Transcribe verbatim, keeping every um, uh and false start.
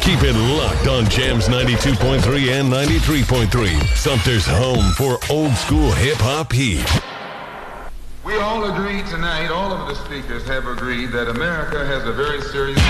Keep it locked on Jams ninety-two point three and ninety-three point three. Sumter's home for old school hip-hop heat. We all agree tonight, all of the speakers have agreed that America has a very serious